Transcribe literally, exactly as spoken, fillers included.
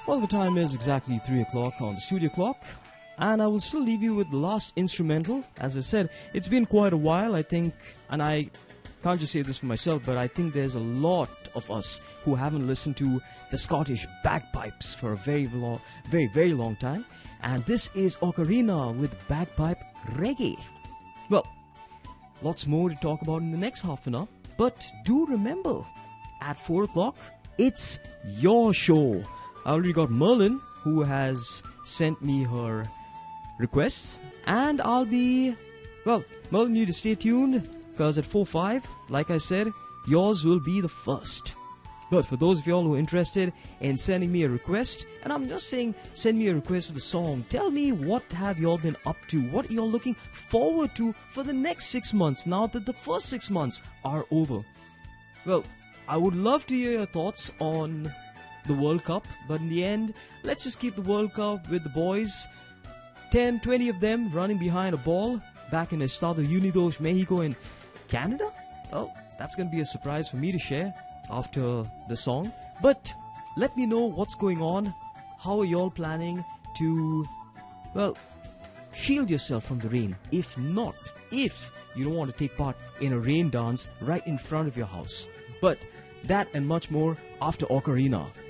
Well, the time is exactly three o'clock on the studio clock, and I will still leave you with the last instrumental. As I said, it's been quite a while, I think, and I can't just say this for myself, but I think there's a lot of us who haven't listened to the Scottish bagpipes for a very long, very, very long time. And this is Ocarina with bagpipe reggae. Well, lots more to talk about in the next half an hour, but do remember, at four o'clock, it's your show. I already got Merlin, who has sent me her requests, and I'll be, well, Merlin, you to stay tuned, because at four five, like I said, yours will be the first. But for those of y'all who are interested in sending me a request, and I'm just saying send me a request of a song, tell me what have y'all been up to, what y'all looking forward to for the next six months now that the first six months are over. Well, I would love to hear your thoughts on the World Cup, but in the end, let's just keep the World Cup with the boys. ten, twenty of them running behind a ball back in Estados Unidos, Mexico and Canada? Oh, that's going to be a surprise for me to share after the song. But let me know what's going on. How are y'all planning to, well, shield yourself from the rain? If not, if you don't want to take part in a rain dance right in front of your house. But that and much more after Ocarina.